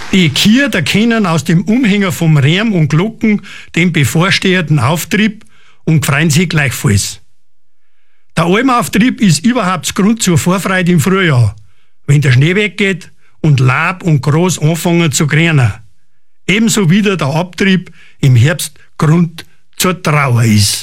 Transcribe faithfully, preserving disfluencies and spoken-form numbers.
Die Kier erkennen aus dem Umhänger vom Rärm und Glocken den bevorstehenden Auftrieb und freuen sich gleichfalls. Der Almauftrieb ist überhaupt das Grund zur Vorfreude im Frühjahr, wenn der Schnee weggeht und Laub und Gras anfangen zu grünen. Ebenso wieder der Abtrieb im Herbst Grund zur Trauer ist.